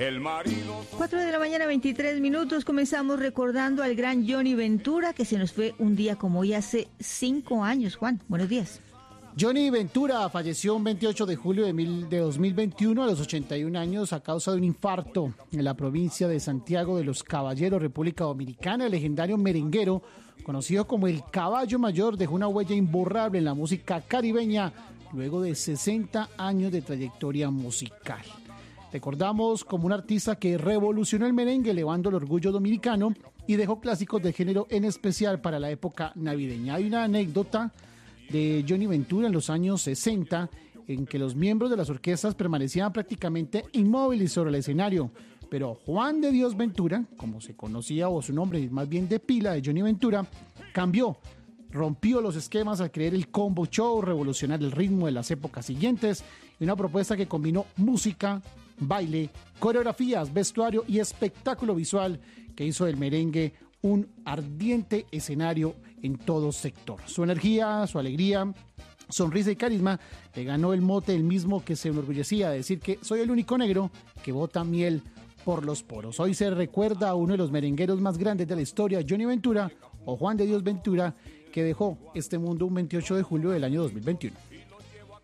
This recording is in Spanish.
4 de la mañana, 23 minutos. Comenzamos recordando al gran Johnny Ventura, que se nos fue un día como hoy hace 5 años. Juan, buenos días. Johnny Ventura falleció un 28 de julio de 2021 a los 81 años a causa de un infarto en la provincia de Santiago de los Caballeros, República Dominicana. El legendario merenguero, conocido como el Caballo Mayor, dejó una huella imborrable en la música caribeña luego de 60 años de trayectoria musical. Recordamos como un artista que revolucionó el merengue elevando el orgullo dominicano y dejó clásicos de género, en especial para la época navideña. Hay una anécdota de Johnny Ventura en los años 60 en que los miembros de las orquestas permanecían prácticamente inmóviles sobre el escenario, pero Juan de Dios Ventura, como se conocía, o su nombre más bien de pila de Johnny Ventura, rompió los esquemas al crear el Combo Show, revolucionar el ritmo de las épocas siguientes, y una propuesta que combinó música, baile, coreografías, vestuario y espectáculo visual que hizo del merengue un ardiente escenario en todo sector. Su energía, su alegría, sonrisa y carisma le ganó el mote el mismo que se enorgullecía de decir que soy el único negro que bota miel por los poros. Hoy se recuerda a uno de los merengueros más grandes de la historia, Johnny Ventura, o Juan de Dios Ventura, que dejó este mundo un 28 de julio del año 2021.